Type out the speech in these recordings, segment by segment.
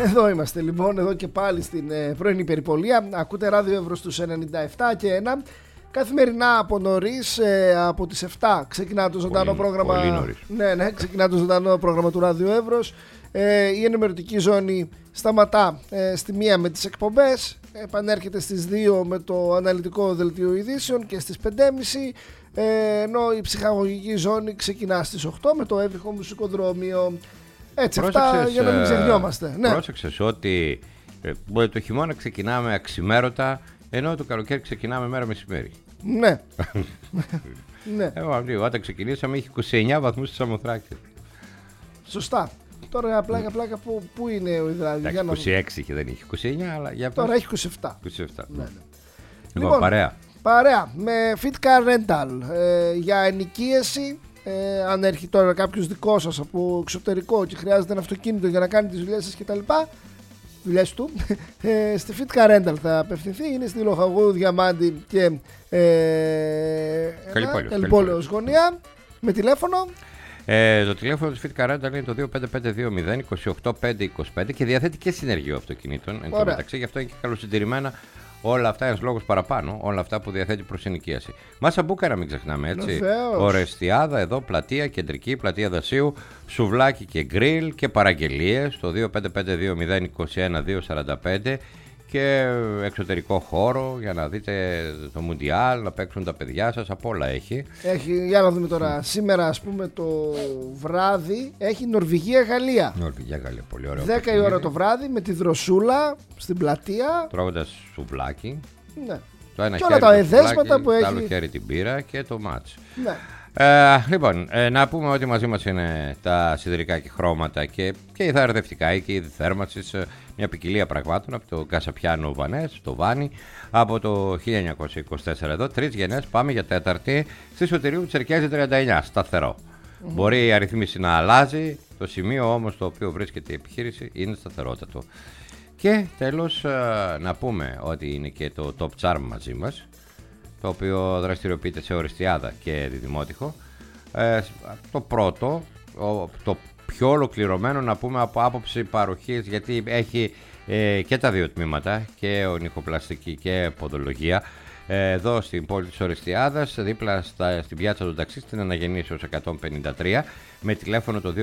Εδώ είμαστε λοιπόν, εδώ και πάλι στην πρωινή περιπολία. Ακούτε ράδιο Εύρος στους 97 και 1. Καθημερινά από νωρίς, από τις 7 ξεκινά το ζωντανό πρόγραμμα. Πολύ νωρίς. Ναι, ξεκινά το ζωντανό πρόγραμμα του Ράδιο Εύρος. Η ενημερωτική ζώνη σταματά στη 1 με τις εκπομπές. Επανέρχεται στις 2 με το αναλυτικό δελτίο ειδήσεων και στις 5.30. Ενώ η ψυχαγωγική ζώνη ξεκινά στις 8 με το έβριχο μουσικοδρόμιο. Έτσι, αυτά για να μην ξεχνιόμαστε. Πρόσεξες ότι το χειμώνα ξεκινάμε αξιμέρωτα, ενώ το καλοκαίρι ξεκινάμε μέρα μεσημέρι. Ναι. Ναι. Όταν ξεκινήσαμε είχε 29 βαθμούς στη Σαμοθράκη. Σωστά. Τώρα πλάκα πού είναι ο Ιδράδης? 26 είχε, δεν είχε 29, αλλά για τώρα έχει 27. Ναι. Λοιπόν, παρέα με FitCar Rental για ενοικίαση. Αν έρχεται τώρα κάποιος δικό σας από εξωτερικό και χρειάζεται ένα αυτοκίνητο για να κάνει τις δουλειές σας κτλ. Δουλειές του, στη FitCar Rental θα απευθυνθεί. Είναι στη Λοχαγού, Διαμάντη και Καλυπόλεως γωνία. Με τηλέφωνο. Το τηλέφωνο της FitCar Rental είναι το 25520 και διαθέτει και συνεργείο αυτοκινήτων. Εν τω μεταξύ, γι' αυτό είναι και καλοσυντηρημένα όλα αυτά, ένας λόγος παραπάνω, όλα αυτά που διαθέτει προς ενοικίαση. Μάσα Μπούκα, να μην ξεχνάμε, έτσι. Ορεστιάδα, εδώ, πλατεία, κεντρική, πλατεία Δασίου, σουβλάκι και γκριλ και παραγγελίες στο 2552021-245 και εξωτερικό χώρο για να δείτε το Μουντιάλ, να παίξουν τα παιδιά σας, από όλα έχει. Για να δούμε τώρα, σήμερα ας πούμε το βράδυ έχει Νορβηγία-Γαλλία. Νορβηγία-Γαλλία, πολύ ωραίο. 10 η ώρα το βράδυ με τη δροσούλα στην πλατεία. Τρώγοντας σουβλάκι. Ναι. Το ένα και όλα τα εδέσματα που έχει. Το άλλο χέρι την πύρα και το μάτς. Ναι. Λοιπόν, να πούμε ότι μαζί μας είναι τα σιδηρικά και χρώματα και η θαρδευτικά και η θέρμανσης, μια ποικιλία πραγμάτων από το Κασαπιάνο Βανές, το Βάνι, από το 1924 εδώ, 3 γενιές, πάμε για 4η, στη Σωτηρίου Τσερκέζη 39, σταθερό. Μπορεί η αριθμίση να αλλάζει, το σημείο όμως το οποίο βρίσκεται η επιχείρηση είναι σταθερότατο. Και τέλος να πούμε ότι είναι και το Top Charm μαζί μας, το οποίο δραστηριοποιείται σε Ορεστιάδα και Διδημότυχο. Το πρώτο, το πιο ολοκληρωμένο να πούμε από άποψη παροχής, γιατί έχει και τα δύο τμήματα, και ονυχοπλαστική και ποδολογία. Εδώ στην πόλη της Ορεστιάδας, δίπλα στην πιάτσα του Ταξί, στην Αναγεννήσεως 153, με τηλέφωνο το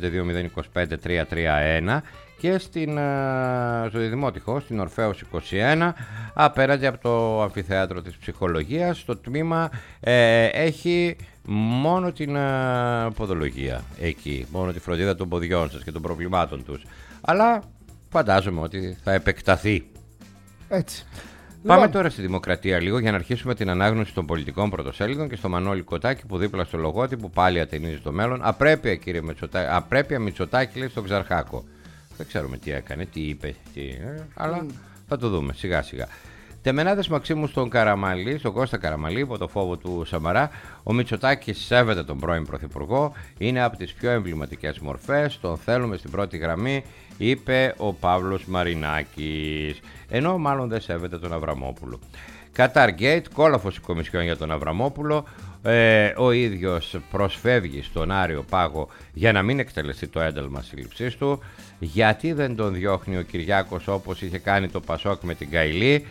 25520253331 και στο Διδημότυχο, στην Ορφέως 21, απέναντι από το αμφιθέατρο της ψυχολογίας. Το τμήμα έχει μόνο την ποδολογία εκεί, μόνο τη φροντίδα των ποδιών σας και των προβλημάτων τους, αλλά φαντάζομαι ότι θα επεκταθεί. Έτσι. Πάμε τώρα στη Δημοκρατία λίγο για να αρχίσουμε την ανάγνωση των πολιτικών πρωτοσέλιδων και στο Μανώλη Κοτάκη που δίπλα στο λογότυπο πάλι ατενίζει το μέλλον. Απρέπεια, κύριε Μητσοτάκη, απρέπεια Μητσοτάκη, λέει στον Ξαρχάκο. Δεν ξέρουμε τι έκανε, τι είπε, αλλά θα το δούμε σιγά σιγά. Τεμενάδες Μαξίμου στον Καραμαλή, στον Κώστα Καραμαλή, υπό το φόβο του Σαμαρά. Ο Μητσοτάκης σέβεται τον πρώην Πρωθυπουργό, είναι από τις πιο εμβληματικές μορφές, τον θέλουμε στην πρώτη γραμμή, είπε ο Παύλος Μαρινάκης. Ενώ μάλλον δεν σέβεται τον Αβραμόπουλο. Κατάρ Γκέιτ, κόλαφος η Κομισιόν για τον Αβραμόπουλο. Ο ίδιος προσφεύγει στον Άριο Πάγο για να μην εκτελεστεί το ένταλμα σύλληψής του. Γιατί δεν τον διώχνει ο Κυριάκος όπως είχε κάνει το Πασόκ με την Καηλή?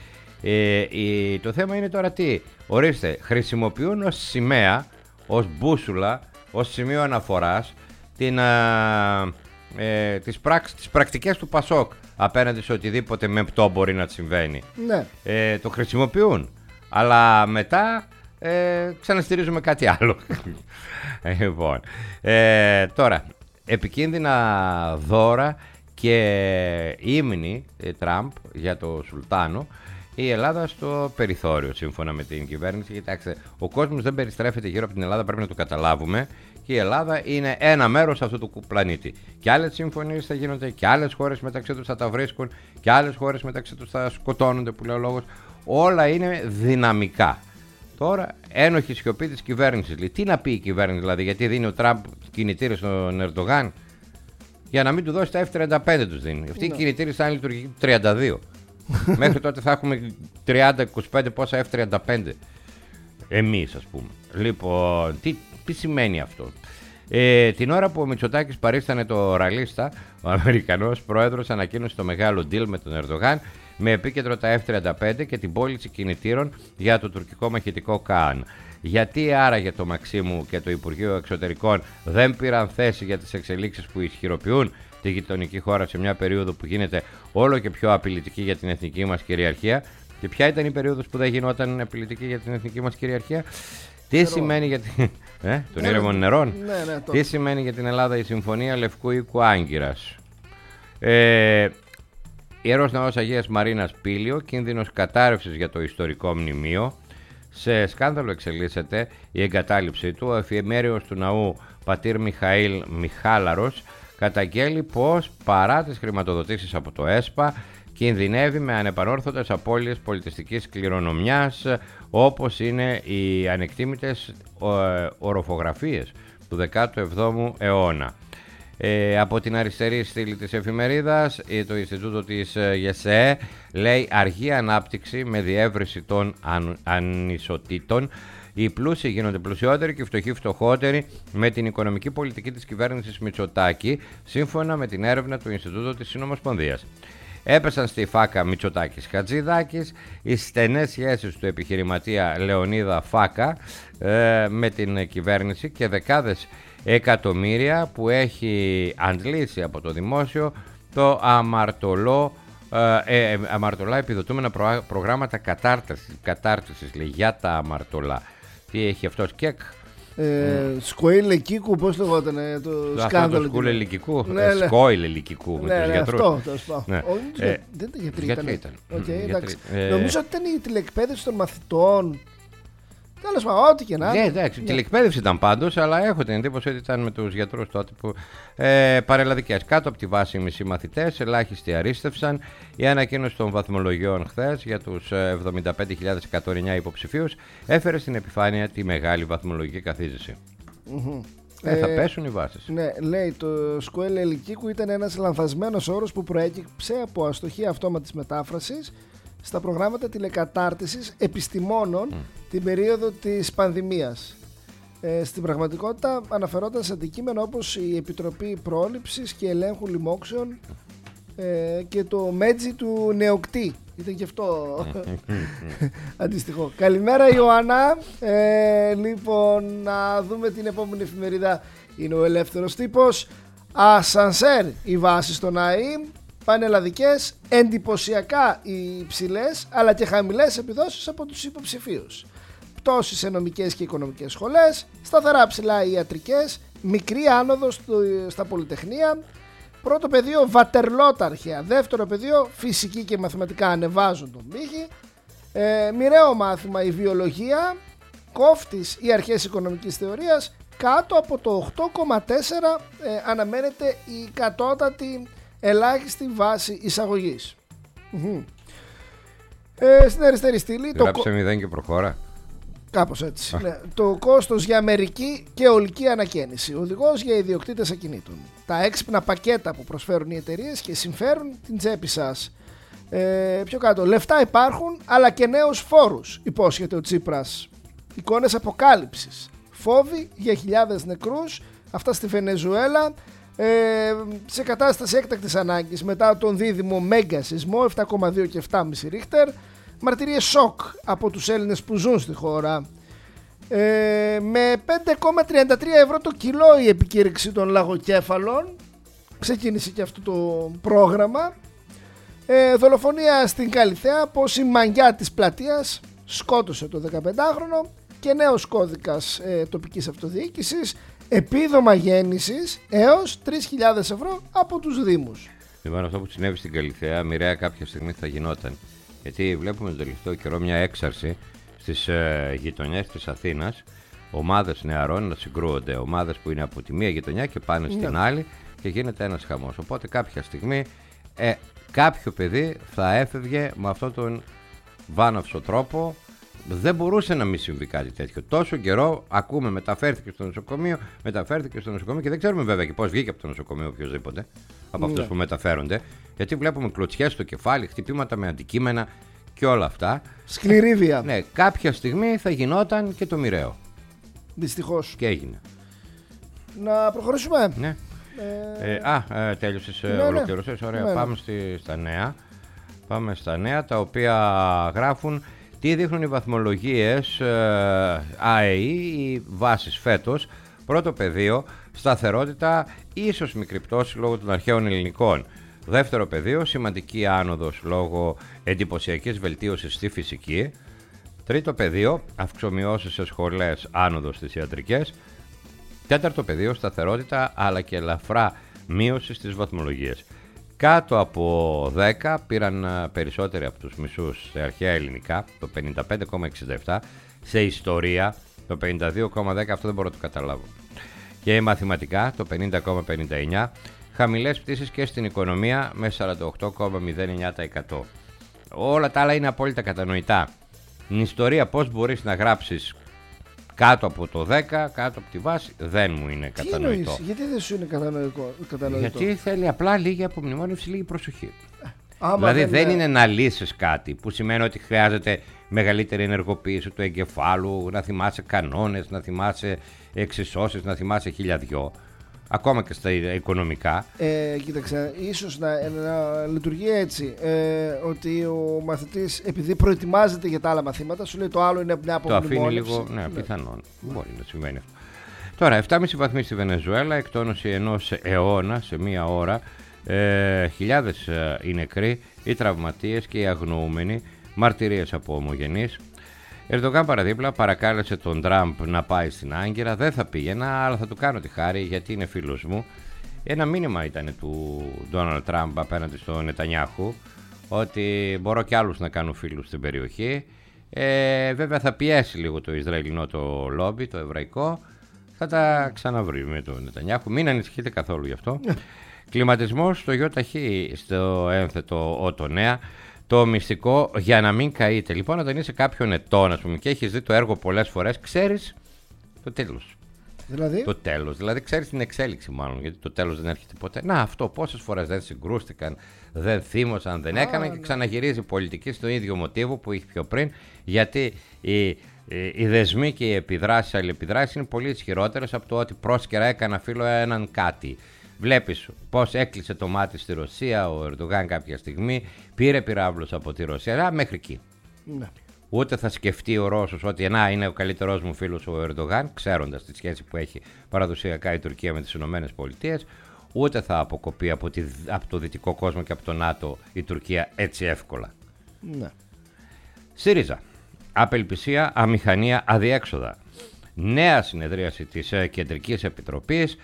Το θέμα είναι τώρα τι? Ορίστε, χρησιμοποιούν ως σημαία, ως μπούσουλα, ως σημείο αναφοράς τις πρακτικές του Πασόκ απέναντι σε οτιδήποτε μεπτό μπορεί να συμβαίνει. Ναι. Το χρησιμοποιούν, αλλά μετά ξαναστηρίζουμε κάτι άλλο. Λοιπόν, τώρα, επικίνδυνα δώρα και ύμνη Τραμπ για το Σουλτάνο. Η Ελλάδα στο περιθώριο, σύμφωνα με την κυβέρνηση. Κοιτάξτε, ο κόσμος δεν περιστρέφεται γύρω από την Ελλάδα, πρέπει να το καταλάβουμε. Και η Ελλάδα είναι ένα μέρος αυτού του πλανήτη. Και άλλες συμφωνίες θα γίνονται, και άλλες χώρες μεταξύ τους θα τα βρίσκουν, και άλλες χώρες μεταξύ τους θα σκοτώνονται, που λέει ο λόγος. Όλα είναι δυναμικά. Τώρα, ένοχη σιωπή της κυβέρνησης. Τι να πει η κυβέρνηση, δηλαδή, γιατί δίνει ο Τραμπ κινητήρες στον Ερντογάν? Για να μην του δώσει τα F-35 τους δίνει. Αυτή η κινητήρες θα είναι λειτουργική 32. Μέχρι τότε θα έχουμε 30-25 πόσα F-35 εμείς, ας πούμε. Λοιπόν, τι σημαίνει αυτό? Την ώρα που ο Μητσοτάκης παρίστανε το ραλίστα, ο Αμερικανός πρόεδρος ανακοίνωσε το μεγάλο deal με τον Ερντογάν με επίκεντρο τα F-35 και την πώληση κινητήρων για το τουρκικό μαχητικό Kaan. Γιατί άραγε το Μαξίμου και το Υπουργείο Εξωτερικών δεν πήραν θέση για τις εξελίξεις που ισχυροποιούν τη γειτονική χώρα σε μια περίοδο που γίνεται όλο και πιο απειλητική για την εθνική μας κυριαρχία? Και ποια ήταν η περίοδος που δεν γινόταν απειλητική για την εθνική μας κυριαρχία? Τι σημαίνει για την... των ήρεμων νερών. Τι σημαίνει για την Ελλάδα η Συμφωνία Λευκού Οίκου Άγκυρας? Ιερός Ναός Αγίας Μαρίνας Πήλιο, κίνδυνος κατάρρευσης για το ιστορικό μνημείο. Σε σκάνδαλο εξελίσσεται η εγκατάλειψή του. Ο εφημέριος του ναού πατήρ Μιχαήλ Μιχάλαρος καταγγέλει πως παρά τις χρηματοδοτήσεις από το ΕΣΠΑ κινδυνεύει με ανεπανόρθωτες απώλειες πολιτιστικής κληρονομιάς, όπως είναι οι ανεκτήμητες οροφογραφίες του 17ου αιώνα. Από την αριστερή στήλη της εφημερίδας, το Ινστιτούτο της ΓΕΣΕ λέει αργή ανάπτυξη με διεύρυνση των ανισοτήτων. Οι πλούσιοι γίνονται πλουσιότεροι και οι φτωχοί φτωχότεροι με την οικονομική πολιτική της κυβέρνησης Μητσοτάκη, σύμφωνα με την έρευνα του Ινστιτούτου της Συνομοσπονδίας. Έπεσαν στη φάκα Μητσοτάκης Χατζηδάκης οι στενές σχέσεις του επιχειρηματία Λεωνίδα Φάκα με την κυβέρνηση και δεκάδες εκατομμύρια που έχει αντλήσει από το δημόσιο το αμαρτωλά επιδοτούμενα προγράμματα κατάρτισης, λέει, για τα αμαρτωλά. Τι έχει αυτός ΚΕΚ? Σκοήλ Εκίκου, πώς λεγόταν το σκάνδαλο? Σκοήλ Ελικικού. Σκοήλ Ελικικού με τους γιατρούς. Αυτό, δεν ήταν γιατροί, ήταν. Νομίζω ότι ήταν η τηλεκπαίδευση των μαθητών. Τέλος πάντων, ό,τι και να είναι. Εντάξει, τηλεκπαίδευση ήταν πάντως, αλλά έχω την εντύπωση ότι ήταν με τους γιατρούς τότε που. Παρελλαδικές. Κάτω από τη βάση οι μισοί μαθητές, ελάχιστοι αρίστευσαν. Η ανακοίνωση των βαθμολογιών χθες για τους 75.109 υποψηφίους έφερε στην επιφάνεια τη μεγάλη βαθμολογική καθίζηση. Θα πέσουν οι βάσεις. Ναι, λέει το Σκοέλ Ελικίκου ήταν ένας λανθασμένος όρος που προέκυψε από αστοχή αυτόματης μετάφρασης στα προγράμματα τηλεκατάρτισης επιστημόνων την περίοδο της πανδημίας. Στην πραγματικότητα αναφερόταν σε αντικείμενα όπως η Επιτροπή Πρόληψης και Ελέγχου Λοιμόξεων και το μέτζι του Νεοκτή. Ήταν και αυτό αντίστοιχο. Καλημέρα Ιωάννα. Λοιπόν, να δούμε την επόμενη εφημερίδα. Είναι ο Ελεύθερος Τύπος. Ασανσέρ οι βάσεις στον ΑΕΗ. Πανελλαδικές, εντυπωσιακά υψηλές αλλά και χαμηλές επιδόσεις από τους υποψηφίους. Πτώσεις σε νομικές και οικονομικές σχολές, σταθερά ψηλά οι ιατρικές, μικρή άνοδος στα πολυτεχνία. Πρώτο πεδίο Βατερλό τα αρχαία, δεύτερο πεδίο φυσική και μαθηματικά ανεβάζουν τον πύχη. Μοιραίο μάθημα η βιολογία, κόφτης οι αρχές οικονομικής θεωρίας, κάτω από το 8,4 αναμένεται η κατώτατη ελάχιστη βάση εισαγωγής. Στην αριστερή στήλη γράψε 0 και προχώρα. Κάπως έτσι. Ναι. Το κόστος για μερική και ολική ανακαίνιση. Οδηγός για ιδιοκτήτες ακινήτων. Τα έξυπνα πακέτα που προσφέρουν οι εταιρείες και συμφέρουν την τσέπη σας. Πιο κάτω. Λεφτά υπάρχουν αλλά και νέους φόρους, υπόσχεται ο Τσίπρας. Εικόνες αποκάλυψης. Φόβοι για χιλιάδες νεκρούς. Αυτά στη Βενεζουέλα. Σε κατάσταση έκτακτης ανάγκης μετά τον δίδυμο μέγα σεισμό 7,2 και 7,5 ρίχτερ. Μαρτυρίες σοκ από τους Έλληνες που ζουν στη χώρα. Με 5,33 ευρώ το κιλό η επικήρυξη των λαγοκέφαλων. Ξεκίνησε και αυτό το πρόγραμμα. Δολοφονία στην Καλιθέα, πως η μαγιά της πλατείας σκότωσε το 15χρονο. Και νέος κώδικας τοπικής αυτοδιοίκησης. Επίδομα γέννησης έως 3.000 ευρώ από τους Δήμους. Λοιπόν, αυτό που συνέβη στην Καλιθέα μοιραία κάποια στιγμή θα γινόταν. Γιατί βλέπουμε τον τελευταίο καιρό μια έξαρση στις γειτονιές της Αθήνας. Ομάδες νεαρών να συγκρούονται. Ομάδες που είναι από τη μία γειτονιά και πάνε στην άλλη και γίνεται ένας χαμός. Οπότε κάποια στιγμή κάποιο παιδί θα έφευγε με αυτόν τον βάναυσο τρόπο. Δεν μπορούσε να μην συμβεί κάτι τέτοιο. Τόσο καιρό ακούμε μεταφέρθηκε στο νοσοκομείο και δεν ξέρουμε βέβαια και πώς βγήκε από το νοσοκομείο οποιοδήποτε από αυτούς που μεταφέρονται. Γιατί βλέπουμε κλωτσιές στο κεφάλι, χτυπήματα με αντικείμενα και όλα αυτά. Σκληρή βία. Ναι, κάποια στιγμή θα γινόταν και το μοιραίο. Δυστυχώς. Και έγινε. Να προχωρήσουμε. Ναι. Τέλειωσες, ολοκληρώσες. Ωραία, Ναι. πάμε στα νέα. Πάμε στα νέα, τα οποία γράφουν τι δείχνουν οι βαθμολογίες ΑΕΗ, οι βάσεις φέτος. Πρώτο πεδίο, σταθερότητα, ίσως μικρή πτώση λόγω των αρχαίων ελληνικών. Δεύτερο πεδίο, σημαντική άνοδος λόγω εντυπωσιακής βελτίωσης στη φυσική. Τρίτο πεδίο, αυξομοιώσεις σε σχολές, άνοδος στις ιατρικές. Τέταρτο πεδίο, σταθερότητα αλλά και ελαφρά μείωση στις βαθμολογίες. Κάτω από 10 πήραν περισσότεροι από τους μισούς σε αρχαία ελληνικά, το 55,67, σε ιστορία το 52,10, αυτό δεν μπορώ να το καταλάβω. Και μαθηματικά το 50,59, χαμηλές πτήσεις και στην οικονομία με 48,09%. Όλα τα άλλα είναι απόλυτα κατανοητά. Στην ιστορία πώς μπορείς να γράψεις κάτω από το 10, κάτω από τη βάση, δεν μου είναι κατανοητό. Γιατί δεν σου είναι κατανοητό? Γιατί θέλει απλά λίγη απομνημόνευση, λίγη προσοχή. Άμα Δηλαδή δεν είναι να λύσεις κάτι, που σημαίνει ότι χρειάζεται μεγαλύτερη ενεργοποίηση του εγκεφάλου, να θυμάσαι κανόνες, να θυμάσαι εξισώσεις, να θυμάσαι χιλιαδιό, ακόμα και στα οικονομικά. Κοίταξε, ίσως να λειτουργεί έτσι, ότι ο μαθητής, επειδή προετοιμάζεται για τα άλλα μαθήματα, σου λέει το άλλο είναι μια απομνημόνευση. Το αφήνει λίγο, ναι, πιθανόν. Μπορεί να συμβαίνει αυτό. Τώρα, 7,5 βαθμοί στη Βενεζουέλα, εκτόνωση ενός αιώνα σε μία ώρα. Χιλιάδες οι νεκροί, οι τραυματίες και οι αγνοούμενοι, μαρτυρίες από ομογενείς. Ερντογάν παραδίπλα παρακάλεσε τον Τραμπ να πάει στην Άγκυρα. Δεν θα πήγαινα, αλλά θα του κάνω τη χάρη γιατί είναι φίλος μου. Ένα μήνυμα ήταν του Ντόναλντ Τραμπ απέναντι στον Νετανιάχου, ότι μπορώ και άλλους να κάνω φίλους στην περιοχή. Βέβαια θα πιέσει λίγο το Ισραηλινό το λόμπι, το εβραϊκό. Θα τα ξαναβρει με τον Νετανιάχου. Μην ανησυχείτε καθόλου γι' αυτό. Κλιματισμός στο ΙΟΤΑΧΗ, στο ένθετο ΟΤΟΝΕΑ. Το μυστικό για να μην καείτε. Λοιπόν, όταν είσαι κάποιον ετών, ας πούμε, και έχεις δει το έργο πολλές φορές, ξέρεις το τέλος. Δηλαδή? Το τέλος. Δηλαδή, ξέρεις την εξέλιξη, μάλλον, γιατί το τέλος δεν έρχεται ποτέ. Να, αυτό πόσες φορές δεν συγκρούστηκαν, δεν θύμωσαν, δεν έκαναν, και ξαναγυρίζει η πολιτική στο ίδιο μοτίβο που είχε πιο πριν, γιατί οι δεσμοί και οι επιδράσεις, αλληλεπιδράσεις είναι πολύ ισχυρότερες από το ότι πρόσκαιρα έκανα φίλο έναν κάτι. Βλέπεις πώς έκλεισε το μάτι στη Ρωσία ο Ερντογάν κάποια στιγμή, πήρε πυράβλους από τη Ρωσία, μέχρι εκεί. Ναι. Ούτε θα σκεφτεί ο Ρώσος ότι είναι ο καλύτερός μου φίλος ο Ερντογάν, ξέροντας τη σχέση που έχει παραδοσιακά η Τουρκία με τις ΗΠΑ, ούτε θα αποκοπεί από το δυτικό κόσμο και από το ΝΑΤΟ η Τουρκία έτσι εύκολα. Ναι. ΣΥΡΙΖΑ. Απελπισία, αμηχανία, αδιέξοδα. Νέα συνεδρίαση της Κεντρικής Επιτροπής.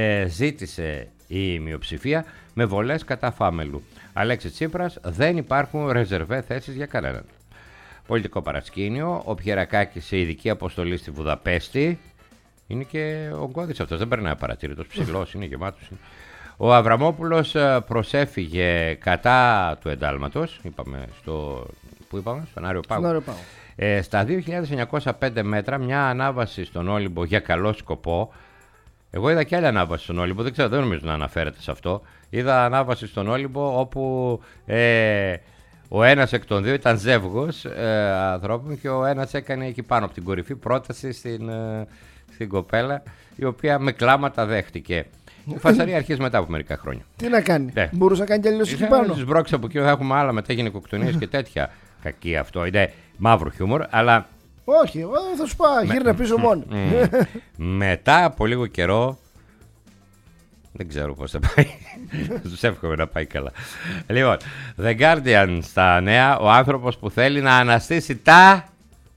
Ζήτησε η μειοψηφία με βολές κατά Φάμελου. Αλέξης Τσίπρας, δεν υπάρχουν ρεζερβέ θέσεις για κανέναν. Πολιτικό παρασκήνιο, ο Πιερακάκης σε ειδική αποστολή στη Βουδαπέστη. Είναι και ο Γκώδης αυτός, δεν περνάει παρατήρητος, ψηλός είναι, γεμάτος είναι. Ο Αβραμόπουλος προσέφυγε κατά του εντάλματος, στον Άριο Πάγο. Στα 2.905 μέτρα, μια ανάβαση στον Όλυμπο για καλό σκοπό. Εγώ είδα και άλλη ανάβαση στον Όλυμπο, δεν νομίζω να αναφέρεται σε αυτό. Είδα ανάβαση στον Όλυμπο όπου ο ένας εκ των δύο ήταν ζεύγος ανθρώπων και ο ένας έκανε εκεί πάνω από την κορυφή πρόταση στην κοπέλα, η οποία με κλάματα δέχτηκε. Η φασαρία αρχίζει μετά από μερικά χρόνια. Τι να κάνει, μπορούσε να κάνει κι αλλιώς εκεί πάνω. Τις μπρόξεις από εκεί, θα έχουμε άλλα μετά γυναικοκτονίες και τέτοια. Κακή αυτό, είναι μαύρο χιούμορ, αλλά... Όχι, θα σου πω, γύρνα πίσω μόνο. Μετά από λίγο καιρό, δεν ξέρω πώς θα πάει, τους εύχομαι να πάει καλά. Λοιπόν, The Guardian στα νέα, ο άνθρωπος που θέλει να αναστήσει τα...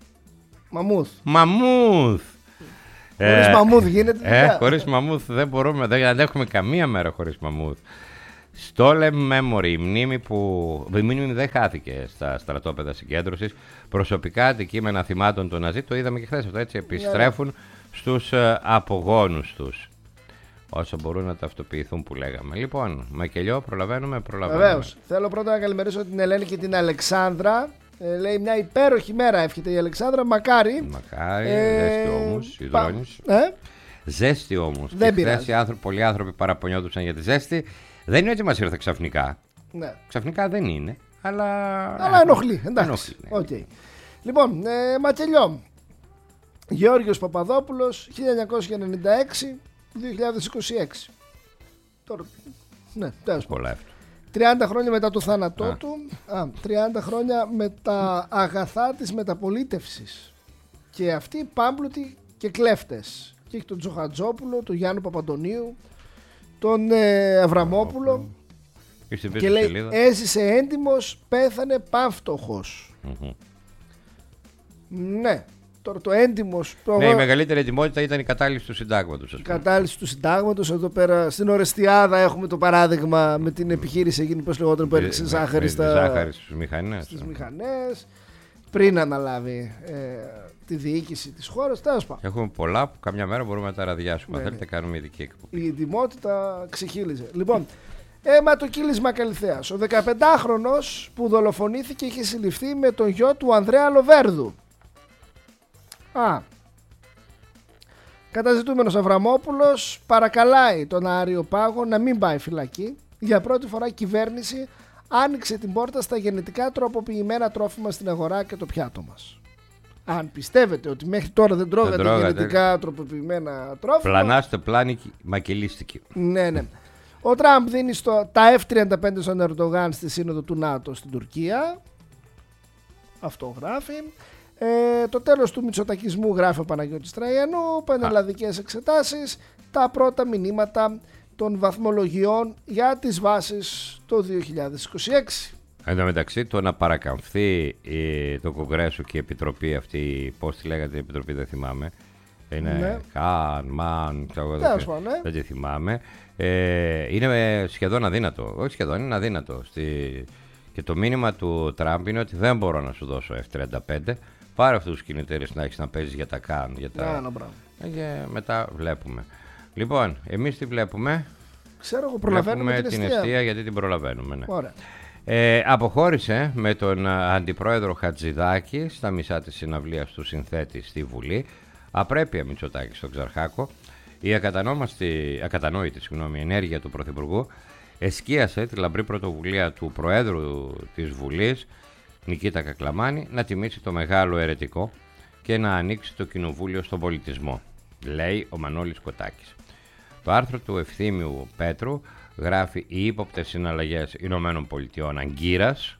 Μαμούθ. Χωρίς μαμούθ γίνεται. Χωρίς μαμούθ δεν μπορούμε, δεν αντέχουμε καμία μέρα χωρίς μαμούθ. Stolen Memory, η μνήμη δεν χάθηκε στα στρατόπεδα συγκέντρωσης. Προσωπικά αντικείμενα θυμάτων των Ναζί, το είδαμε και χθες αυτό, έτσι, επιστρέφουν στους απογόνους τους. Όσο μπορούν να ταυτοποιηθούν, που λέγαμε. Λοιπόν, Μακελιό, προλαβαίνουμε. Βεβαίως. Θέλω πρώτα να καλημερίσω την Ελένη και την Αλεξάνδρα. Λέει μια υπέροχη μέρα, εύχεται η Αλεξάνδρα. Μακάρι. Ζέστη όμως, υδρώνεις. Ζέστη όμως. Δεν πειράζει. Πολλοί άνθρωποι παραπονιόντουσαν για τη ζέστη. Δεν είναι ότι μας ήρθε ξαφνικά. Ναι. Ξαφνικά δεν είναι. Αλλά ενοχλεί. Εντάξει. Ναι. Okay. Λοιπόν, Μακελιό. Γεώργιος Παπαδόπουλος, 1996. 2026. Τώρα, ναι, τέλος πάντων. 30 χρόνια μετά το θάνατό του, 30 χρόνια με τα αγαθά της μεταπολίτευσης. Και αυτοί πάμπλουτοι και κλέφτες. Και έχει τον Τζοχατζόπουλο, τον Γιάννη Παπαντονίου, τον Αβραμόπουλο. Και λέει σελίδα. Έζησε έντιμος, πέθανε πανφτωχός. Ναι. Τώρα το έντιμος. Ναι, η μεγαλύτερη ετοιμότητα ήταν η κατάληψη του συντάγματος. Η κατάληψη του συντάγματος. Εδώ πέρα στην Ορεστιάδα έχουμε το παράδειγμα με την επιχείρηση εκείνη, πώς λεγόταν, που έριξε ζάχαρη στις μηχανές. Πριν αναλάβει τη διοίκηση της χώρας. Τέλος πάντων. Έχουμε πολλά που καμιά μέρα μπορούμε να τα ραδιάσουμε. Αν θέλετε, κάνουμε ειδική εκπομπή. Η ετοιμότητα ξεχύλιζε. Λοιπόν, αιματοκύλισμα Καλυθέας. Ο 15χρονος που δολοφονήθηκε είχε συλληφθεί με τον γιο του Ανδρέα Λοβέρδου. Καταζητούμενος Αβραμόπουλος παρακαλάει τον Άριο Πάγο να μην πάει φυλακή. Για πρώτη φορά η κυβέρνηση άνοιξε την πόρτα στα γενετικά τροποποιημένα τρόφιμα στην αγορά και το πιάτο μας. Αν πιστεύετε ότι μέχρι τώρα δεν τρώγατε γενετικά τροποποιημένα τρόφιμα, πλανάστε πλάνη μακελίστικη. Ναι. Ο Τραμπ δίνει τα F-35 στον Ερντογάν στη σύνοδο του ΝΑΤΟ στην Τουρκία. Αυτό γράφει. Το τέλος του μητσοτακισμού, γράφει ο Παναγιώτης Τραϊανού. Πανελλαδικές εξετάσεις. Τα πρώτα μηνύματα των βαθμολογιών για τις βάσεις το 2026. Εν τω μεταξύ, το να παρακαμφθεί το Κογκρέσο και η Επιτροπή αυτή, πώς τη λέγατε η Επιτροπή, δεν θυμάμαι. Είναι δεν τη θυμάμαι. Είναι σχεδόν αδύνατο. Όχι σχεδόν, είναι αδύνατο. Και το μήνυμα του Τραμπ είναι ότι δεν μπορώ να σου δώσω F-35. Πάρε αυτούς τους κινητήρες να έχεις να παίζεις για τα καν. Και μετά βλέπουμε. Λοιπόν, εμείς τι βλέπουμε? Ξέρω εγώ, προλαβαίνουμε την εστία γιατί την προλαβαίνουμε. Ναι. Αποχώρησε με τον αντιπρόεδρο Χατζηδάκη στα μισά της συναυλίας του συνθέτη στη Βουλή. Απρέπεια Μητσοτάκη στον Ξαρχάκο. Η ακατανόητη ενέργεια του Πρωθυπουργού εσκίασε τη λαμπρή πρωτοβουλία του Προέδρου της Βουλής, Νικήτα Κακλαμάνη, να τιμήσει το μεγάλο αιρετικό και να ανοίξει το κοινοβούλιο στον πολιτισμό, λέει ο Μανώλης Κοτάκης. Το άρθρο του Ευθύμιου Πέτρου γράφει «Οι ύποπτες συναλλαγές Ηνωμένων Πολιτειών Αγκύρας»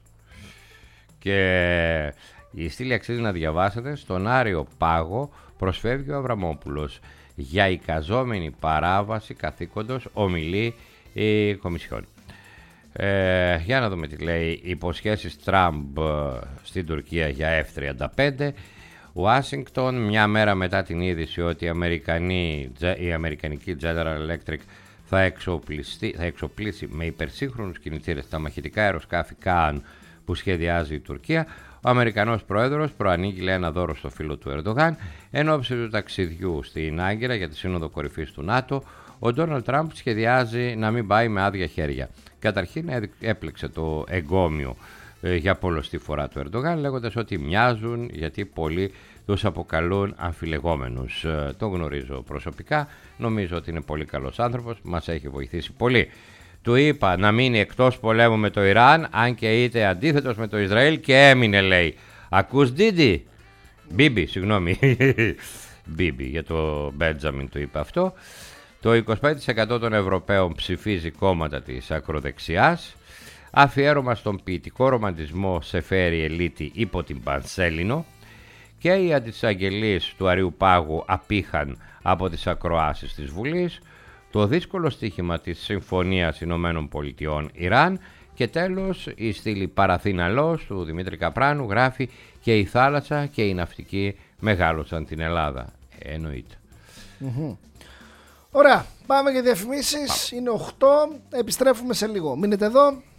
και η στήλη αξίζει να διαβάσετε. Στον Άριο Πάγο προσφεύγει ο Αβραμόπουλος για εικαζόμενη παράβαση καθήκοντος, ομιλεί η Κομισιόν. Για να δούμε τι λέει. Υποσχέσεις Τραμπ στην Τουρκία για F-35. Ουάσιγκτον, μια μέρα μετά την είδηση ότι η αμερικανική General Electric θα εξοπλίσει με υπερσύγχρονους κινητήρες τα μαχητικά αεροσκάφη Καν που σχεδιάζει η Τουρκία, ο Αμερικανός Πρόεδρος προανήγγειλε ένα δώρο στο φίλο του Ερντογάν εν ώψη του ταξιδιού στην Άγκυρα για τη Σύνοδο Κορυφής του ΝΑΤΟ. Ο Ντόναλντ Τραμπ σχεδιάζει να μην πάει με άδεια χέρια. Καταρχήν έπλεξε το εγκόμιο για πολλοστή φορά του Ερντογάν, λέγοντας ότι μοιάζουν γιατί πολλοί τους αποκαλούν αμφιλεγόμενους. Τον γνωρίζω προσωπικά, νομίζω ότι είναι πολύ καλός άνθρωπος, μας έχει βοηθήσει πολύ. Του είπα να μείνει εκτός πολέμου με το Ιράν, αν και είτε αντίθετος με το Ισραήλ, και έμεινε, λέει. Ακούς Ντίντι? Μπίμπι, συγγνώμη. Μπίμπι, για το Μπέντζαμιν του είπε αυτό. Το 25% των Ευρωπαίων ψηφίζει κόμματα της ακροδεξιάς. Αφιέρωμα στον ποιητικό ρομαντισμό σε φέρει ελίτη υπό την Πανσέλινο. Και οι αντισαγγελείς του Αρείου Πάγου απήχαν από τις ακροάσεις της Βουλής. Το δύσκολο στοίχημα της Συμφωνίας Ηνωμένων Πολιτειών Ιράν. Και τέλος η στήλη Παραθήναλος του Δημήτρη Καπράνου γράφει «Και η θάλασσα και η ναυτική μεγάλωσαν την Ελλάδα». Εννοείται. Ωραία, πάμε για διαφημίσεις. Είναι 8, επιστρέφουμε σε λίγο. Μείνετε εδώ.